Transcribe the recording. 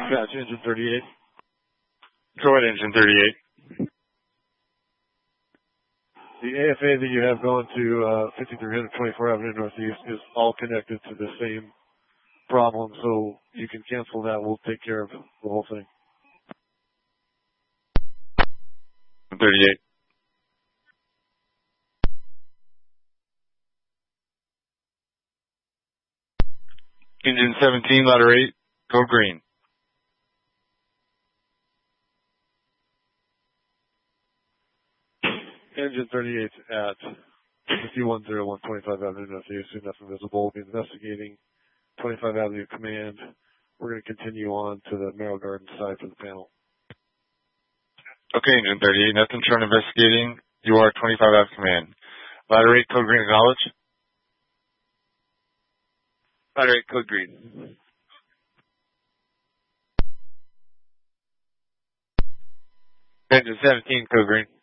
Dispatch, engine 38. Detroit, engine 38. The AFA that you have going to 5300 24 Avenue Northeast is all connected to the same problem, so you can cancel that. We'll take care of the whole thing. 38. Engine 17, ladder 8, code green. Engine 38 at 5101 25 Avenue Northeast, nothing visible. We'll be investigating 25 Avenue Command. We're going to continue on to the Merrill Garden side for the panel. Okay, engine 38, nothing short investigating. You are 25 Ave Command. Ladder 8, code green, acknowledge. Ladder 8, code green. Engine 17, code green.